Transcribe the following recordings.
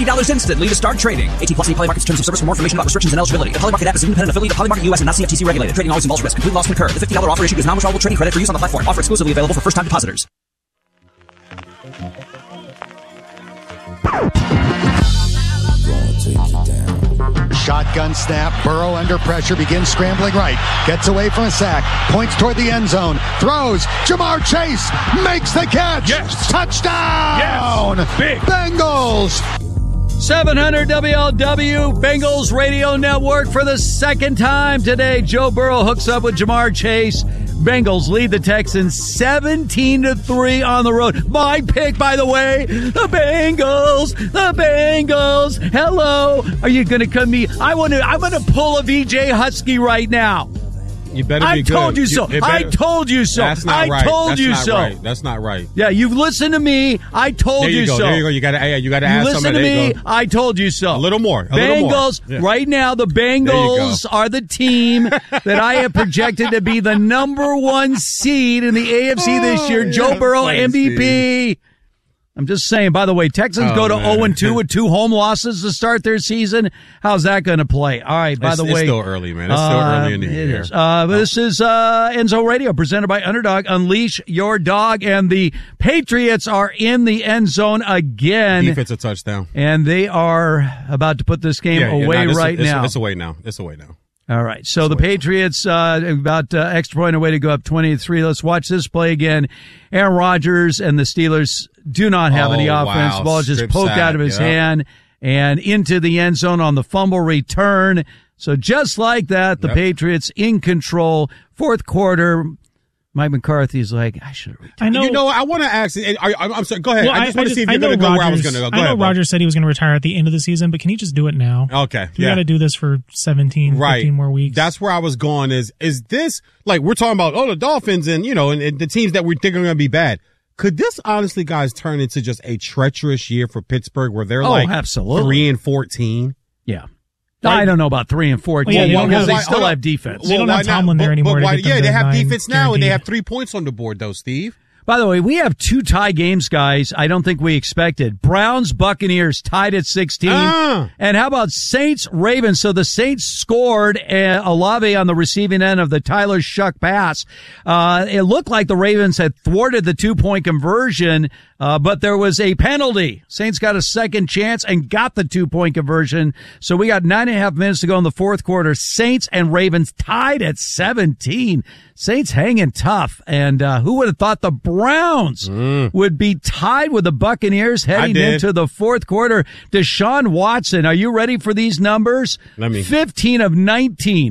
$50 instantly to start trading. 18 plus Polymarket's terms of service. For more information about restrictions and eligibility. The Polymarket app is an independent affiliate of Polymarket US and not CFTC regulated. Trading always involves risk. Complete loss can occur. The $50 offer issued is non-withdrawable trading credit for use on the platform. Offer exclusively available for first-time depositors. Shotgun snap. Burrow under pressure. Begins scrambling right. Gets away from a sack. Points toward the end zone. Throws. Jamar Chase makes the catch. Yes. Touchdown. Yes. Big. Bengals. 700 WLW Bengals Radio Network for the second time today. Joe Burrow hooks up with Jamar Chase. Bengals lead the Texans 17-3 on the road. My pick, by the way, the Bengals. Hello. Are you going to come me? I'm going to pull a VJ Husky right now. You better be good. I told you so. I told you so. That's not right. I told you so. Right. That's not right. Yeah, you've listened to me. I told you so. There you go. You got to add listen something. to me. I told you so. A little more. Bengals. Yeah. Right now, the Bengals are the team that I have projected to be the number one seed in the AFC this year. Joe Burrow, MVP. Steve. I'm just saying, by the way, Texans go to 0-2 with 2 home losses to start their season. How's that going to play? All right, by the way. It's still early, man. It's still early in the year. It is. This is Enzo Radio, presented by Underdog. Unleash your dog. And the Patriots are in the end zone again. Defensive touchdown. And they are about to put this game away right now. It's away now. It's away now. All right, so the Patriots about extra point away to go up 20-3. Let's watch this play again. Aaron Rodgers and the Steelers do not have any offense. Wow. The ball just poked out of his hand and into the end zone on the fumble return. So just like that, the Patriots in control. Fourth quarter, Mike McCarthy's like, I should have retired. I know. You know, I want to ask. I'm sorry. Go ahead. Well, I just want to see if you're going to go where I was going to go. Go ahead, Rodgers said he was going to retire at the end of the season, but can he just do it now? Okay. We got to do this for 15 more weeks. That's where I was going. Is this like we're talking about? Oh, the Dolphins and and the teams that we think are going to be bad. Could this honestly, guys, turn into just a treacherous year for Pittsburgh, where they're absolutely 3-14? Yeah. Right. I don't know about 3-14 because they still have defense. They don't have Tomlin there anymore. They have defense now, and they have 3 points on the board, though, Steve. By the way, we have 2 tie games, guys. I don't think we expected. Browns, Buccaneers tied at 16. And how about Saints, Ravens? So the Saints scored Olave on the receiving end of the Tyler Shuck pass. It looked like the Ravens had thwarted the 2-point conversion, but there was a penalty. Saints got a second chance and got the 2-point conversion. So we got 9.5 minutes to go in the fourth quarter. Saints and Ravens tied at 17. Saints hanging tough. And who would have thought the Browns would be tied with the Buccaneers heading into the fourth quarter? Deshaun Watson, are you ready for these numbers? 15 of 19,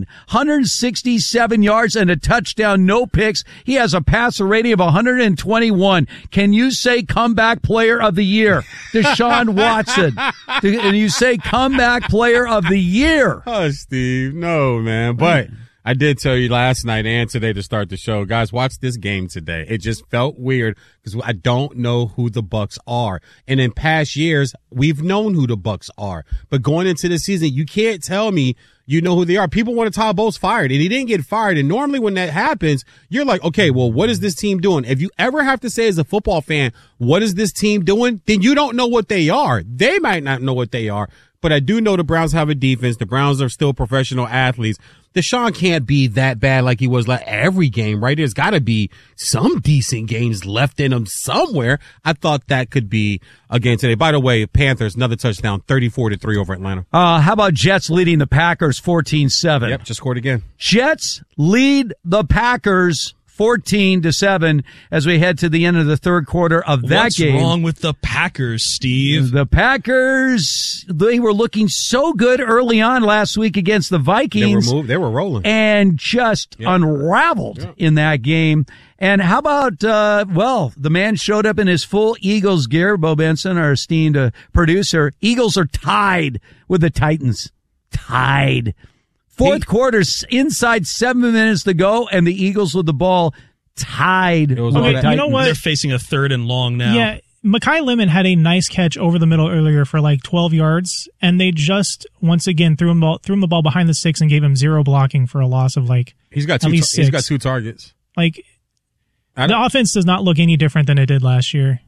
167 yards and a touchdown, no picks. He has a passer rating of 121. Can you say comeback player of the year? Deshaun Watson. And you say comeback player of the year. Oh, Steve, no, man. But I did tell you last night and today to start the show, guys, watch this game today. It just felt weird because I don't know who the Bucs are. And in past years, we've known who the Bucs are. But going into the season, you can't tell me you know who they are. People want Todd Bowles fired, and he didn't get fired. And normally when that happens, you're like, okay, well, what is this team doing? If you ever have to say as a football fan, what is this team doing? Then you don't know what they are. They might not know what they are. But I do know the Browns have a defense. The Browns are still professional athletes. Deshaun can't be that bad like he was like every game, right? There's got to be some decent games left in him somewhere. I thought that could be again today. By the way, Panthers, another touchdown, 34-3 over Atlanta. How about Jets leading the Packers 14-7? Yep, just scored again. Jets lead the Packers 14-7 as we head to the end of the third quarter of that game. What's wrong with the Packers, Steve? The Packers, they were looking so good early on last week against the Vikings. They were rolling. And just unraveled in that game. And how about, the man showed up in his full Eagles gear. Bo Benson, our esteemed producer. Eagles are tied with the Titans. Tied. Fourth quarter, inside 7 minutes to go, and the Eagles with the ball tied. You know what? They're facing a 3rd and long now. Yeah, Mekhi Lemon had a nice catch over the middle earlier for like 12 yards, and they just, once again, threw him the ball behind the 6 and gave him 0 blocking for a loss of like he's got at least 6. He's got 2 targets. Like, the offense does not look any different than it did last year.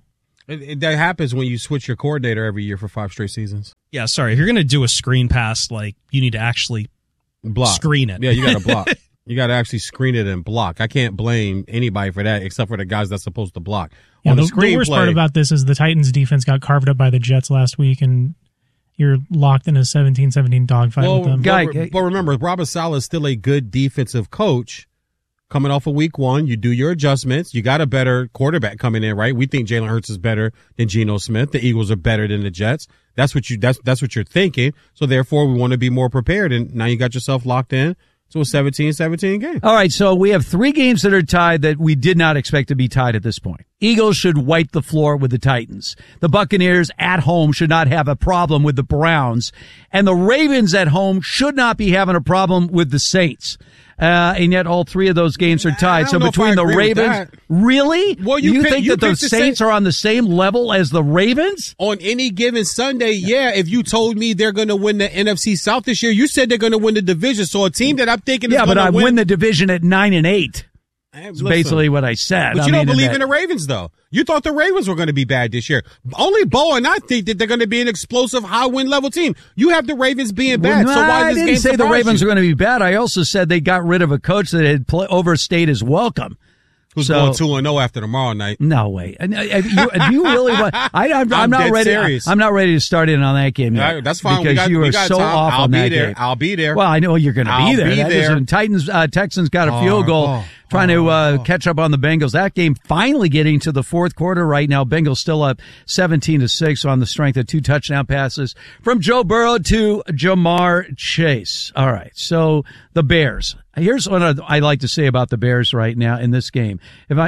That happens when you switch your coordinator every year for 5 straight seasons. Yeah, sorry. If you're going to do a screen pass, like, you need to actually screen it. Yeah, you got to block. You got to actually screen it and block. I can't blame anybody for that except for the guys that's supposed to block. Yeah, the worst part about this is the Titans defense got carved up by the Jets last week, and you're locked in a 17-17 dogfight with them. But remember, Robert Saleh is still a good defensive coach. Coming off of week 1, you do your adjustments. You got a better quarterback coming in, right? We think Jalen Hurts is better than Geno Smith. The Eagles are better than the Jets. That's what you're thinking. So therefore, we want to be more prepared. And now you got yourself locked in to a 17-17 game. All right, so we have 3 games that are tied that we did not expect to be tied at this point. Eagles should wipe the floor with the Titans. The Buccaneers at home should not have a problem with the Browns. And the Ravens at home should not be having a problem with the Saints. And yet all 3 of those games are tied. So between the Ravens, really? Well, you think that the Saints are on the same level as the Ravens? On any given Sunday, yeah. If you told me they're going to win the NFC South this year, you said they're going to win the division. So a team that I'm thinking is going to win. Yeah, but I win the division at 9-8. That's basically what I said. But you don't believe in the Ravens, though. You thought the Ravens were going to be bad this year. Only Bo and I think that they're going to be an explosive, high-win level team. You have the Ravens being bad. So why does this game surprise you? I didn't say the Ravens were going to be bad. I also said they got rid of a coach that had overstayed his welcome. Who's going 2-0 after tomorrow night? No way. Do you really want? I'm not ready. Serious. I'm not ready to start in on that game yet. That's fine. Because you are so off on that game. I'll be there. Well, I know you're going to be there. Texans got a field goal. Trying to catch up on the Bengals. That game finally getting to the fourth quarter right now. Bengals still up 17-6 on the strength of 2 touchdown passes from Joe Burrow to Jamar Chase. All right. So the Bears. Here's what I like to say about the Bears right now in this game.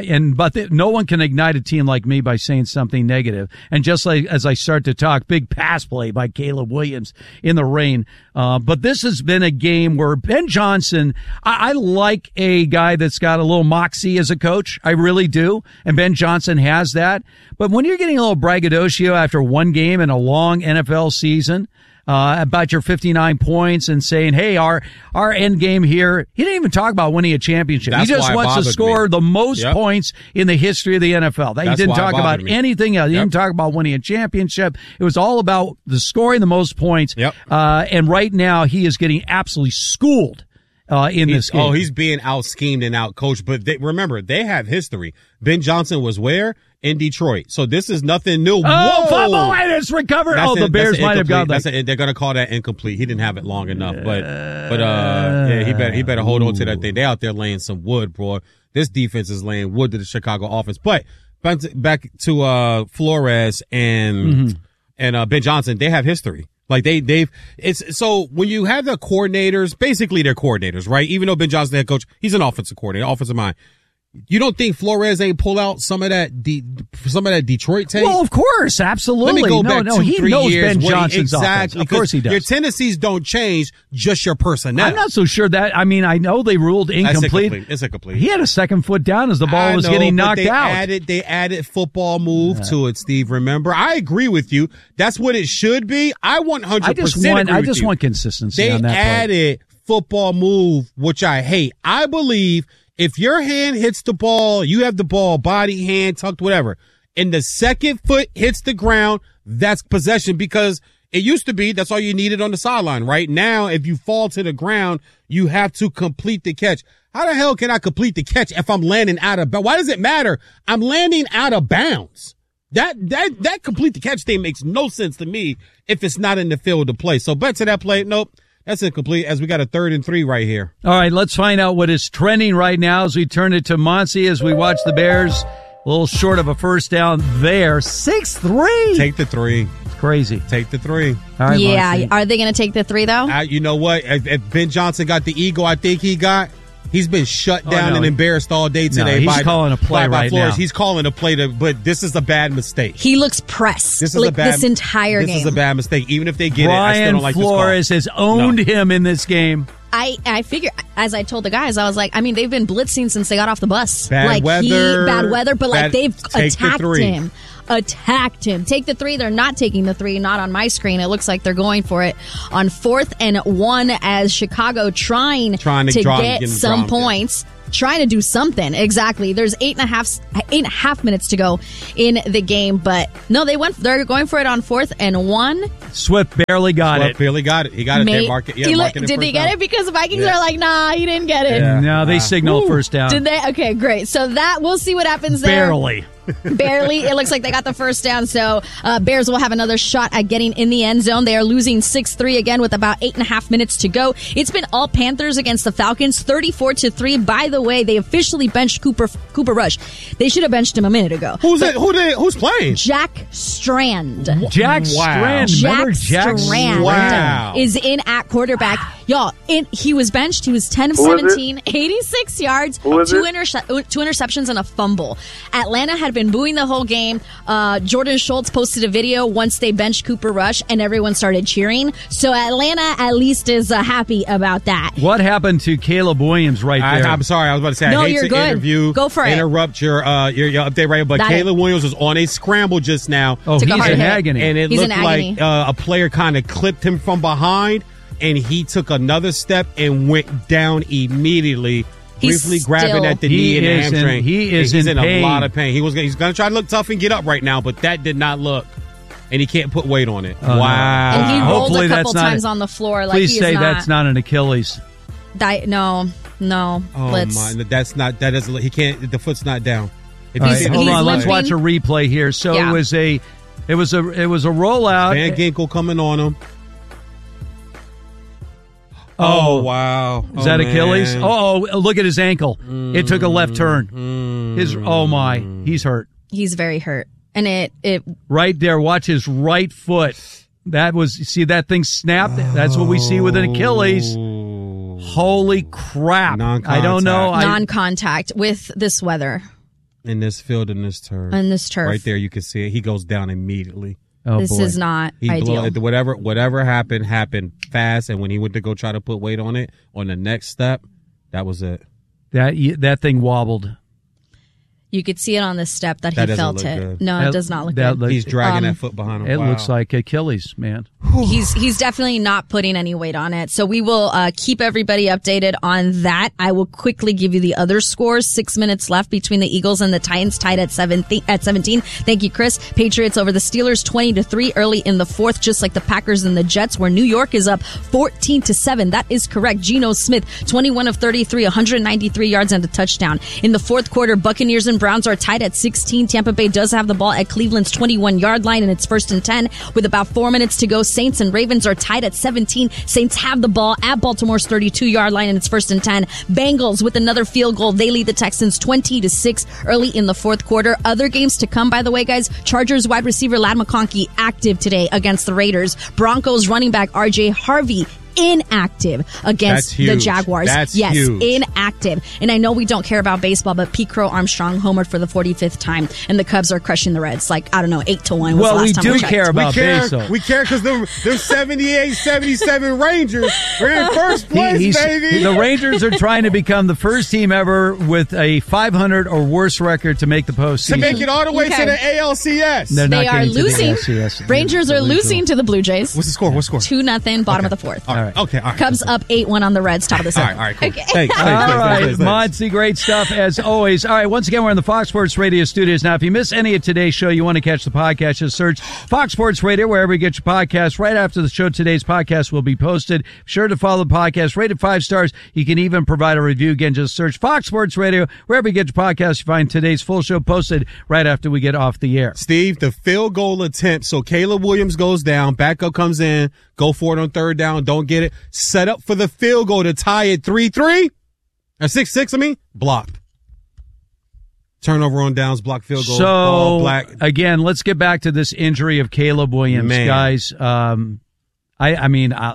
No one can ignite a team like me by saying something negative. And just like as I start to talk, big pass play by Caleb Williams in the rain. But this has been a game where Ben Johnson, I like a guy that's got a little moxie as a coach. I really do. And Ben Johnson has that. But when you're getting a little braggadocio after one game in a long NFL season, about your 59 points and saying, hey, our end game here. He didn't even talk about winning a championship. He just wants to score the most points in the history of the NFL. He didn't talk about anything else. He didn't talk about winning a championship. It was all about the scoring the most points. And right now he is getting absolutely schooled. In this game. Oh, he's being out-schemed and out-coached. But remember, they have history. Ben Johnson was where? In Detroit. So this is nothing new. Oh, fumble and it's recovered. The Bears might have got that. They're going to call that incomplete. He didn't have it long enough. But yeah, he better hold on to that thing. They out there laying some wood, bro. This defense is laying wood to the Chicago offense. But back to Flores and Ben Johnson, they have history. Like so when you have the coordinators, basically they're coordinators, right? Even though Ben Johnson, the head coach, he's an offensive coordinator, offensive mind. You don't think Flores ain't pull out some of that Detroit tape? Well, of course, absolutely. Let me go back 2-3 years. Ben Johnson's exactly. Of course he does. Your tendencies don't change, just your personnel. I'm not so sure that. I mean, I know they ruled incomplete. It's incomplete. He had a second foot down as the ball was getting knocked out. They added football move to it, Steve. Remember, I agree with you. That's what it should be. I 100% I just want consistency on that They added football move, which I hate. I believe if your hand hits the ball, you have the ball, body, hand, tucked, whatever, and the second foot hits the ground, that's possession, because it used to be that's all you needed on the sideline. Right now, if you fall to the ground, you have to complete the catch. How the hell can I complete the catch if I'm landing out of bounds? Why does it matter? I'm landing out of bounds. That complete the catch thing makes no sense to me if it's not in the field of play. So back to that play. Nope. That's incomplete, as we got a 3rd and 3 right here. All right, let's find out what is trending right now as we turn it to Monty as we watch the Bears. A little short of a first down there. 6-3. Take the 3. It's crazy. Take the 3. All right, yeah, Monty. Are they going to take the 3, though? You know what? If Ben Johnson got the ego I think he got, he's been shut down and embarrassed all day today. He's calling a play right now. He's calling a play, but this is a bad mistake. He looks pressed this entire game. This is a bad mistake. Even if they get Brian it, I still don't like Flores this call. has owned him in this game. I figure, as I told the guys, I was like, I mean, they've been blitzing since they got off the bus. Bad weather, but they've attacked him. Attacked him. Take the 3. They're not taking the 3. Not on my screen. It looks like they're going for it on 4th and 1 as Chicago trying to get some points. trying to do something. Exactly. There's 8.5 minutes to go in the game, but no, they're going for it on 4th and 1. Swift barely got it. Barely got it. He got it. They mark it. Yeah, did they get it? Because the Vikings are like, nah, he didn't get it. Yeah. No, they signaled first down. Did they? Okay, great. So we'll see what happens there. Barely. It looks like they got the first down. So Bears will have another shot at getting in the end zone. They are losing 6-3 again with about 8.5 minutes to go. It's been all Panthers against the Falcons, 34-3. By the way, they officially benched Cooper Rush. They should have benched him a minute ago. Who's playing? Jack Strand. Jack Strand. Jack Strand Wow. is in at quarterback. Y'all, he was benched. He was 10 of 17, 86 yards, two interceptions, and a fumble. Atlanta had been booing the whole game. Jordan Schultz posted a video once they benched Cooper Rush, and everyone started cheering. So Atlanta at least is happy about that. What happened to Caleb Williams right there? I'm sorry. I was about to say, I hate to interview. Go for it. Interrupt your update right here, but Caleb Williams was on a scramble just now. Oh, he's in agony. And it looked like a player kind of clipped him from behind, and he took another step and went down immediately. Briefly grabbing at the knee and the hamstring. He's in a lot of pain. He's going to try to look tough and get up right now, but that did not look. And he can't put weight on it. Wow. And he rolled a couple times on the floor. Please say that's not an Achilles. No. Oh my! That's not. That doesn't. He can't. The foot's not down. Hold on. Let's watch a replay here. So it was a rollout. Van Ginkel coming on him. Oh wow! Is that Achilles? Oh, look at his ankle. It took a left turn. He's hurt. He's very hurt, and it right there. Watch his right foot. See that thing snap? That's what we see with an Achilles. Holy crap! I don't know. Non-contact with this weather. In this field, in this turf. Right there, you can see it. He goes down immediately. Oh, this is not ideal. Whatever happened fast, and when he went to go try to put weight on it on the next step, that was it. That thing wobbled. You could see it on the step that he felt it. Good. No, it does not look good. He's dragging that foot behind him. It looks like Achilles, man. He's definitely not putting any weight on it. So we will keep everybody updated on that. I will quickly give you the other scores. 6 minutes left between the Eagles and the Titans, tied at 17. Thank you, Chris. Patriots over the Steelers, 20-3 early in the 4th, just like the Packers and the Jets, where New York is up 14-7. That is correct. Geno Smith, 21 of 33, 193 yards and a touchdown. In the 4th quarter, Buccaneers and Browns are tied at 16. Tampa Bay does have the ball at Cleveland's 21-yard line, and it's 1st and 10 with about 4 minutes to go. Saints and Ravens are tied at 17. Saints have the ball at Baltimore's 32-yard line, and it's 1st and 10. Bengals with another field goal. They lead the Texans 20-6 early in the 4th quarter. Other games to come, by the way, guys. Chargers wide receiver Ladd McConkey active today against the Raiders. Broncos running back RJ Harvey inactive against the Jaguars. That's yes, huge. Inactive. And I know we don't care about baseball, but Pete Crow Armstrong homered for the 45th time, and the Cubs are crushing the Reds. Like, I don't know, 8-1 was the last time we checked. We do care about baseball. We care because they're 78-77 Rangers. We're in first place, baby. The Rangers are trying to become the first team ever with a 500 or worse record to make the postseason. To make it all the way to the ALCS. They are losing. Rangers are losing to the Blue Jays. What's the score? 2-0, bottom of the 4th. All right. Okay, all right. Cubs up 8-1 on the Reds, top of the 7th. All right, cool. Okay. Thanks. All right, Monty, great stuff as always. All right, once again, we're in the Fox Sports Radio studios. Now, if you miss any of today's show, you want to catch the podcast, just search Fox Sports Radio wherever you get your podcast. Right after the show, today's podcast will be posted. Be sure to follow the podcast, rated 5 stars. You can even provide a review. Again, just search Fox Sports Radio wherever you get your podcast. You find today's full show posted right after we get off the air. Steve, the field goal attempt. So Caleb Williams goes down, backup comes in, go for it on 3rd down, don't get it. Set up for the field goal to tie it 3-3. 6-6, blocked. Turnover on downs, blocked field goal. So, again, let's get back to this injury of Caleb Williams, guys. I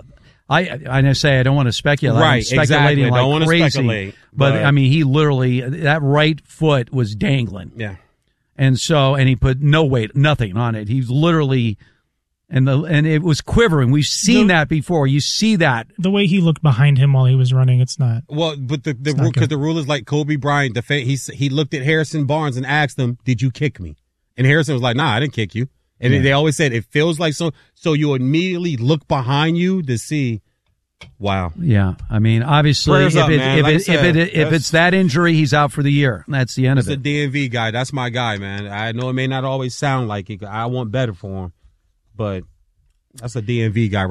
say I don't want to speculate. Right, speculating exactly. like don't want to crazy, speculate. But he literally, that right foot was dangling. Yeah. And he put no weight, nothing on it. He's literally... And it was quivering. We've seen that before. You see that. The way he looked behind him while he was running, it's not. Well, but the rule, because the rule is like Kobe Bryant. He looked at Harrison Barnes and asked him, "Did you kick me?" And Harrison was like, "Nah, I didn't kick you." And they always said it feels like so. So you immediately look behind you to see. Wow. Yeah, I mean, obviously, Prayers up, man. Like I said, if it's that injury, he's out for the year. That's the end of it. That's a DMV guy. That's my guy, man. I know it may not always sound like it. I want better for him, but that's a DMV guy.